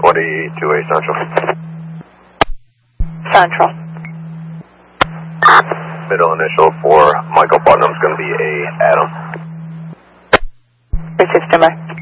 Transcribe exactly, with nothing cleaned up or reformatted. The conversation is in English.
forty-two A Central. Central. Middle initial for Michael Putnam's going to be A Adam. Received, standby.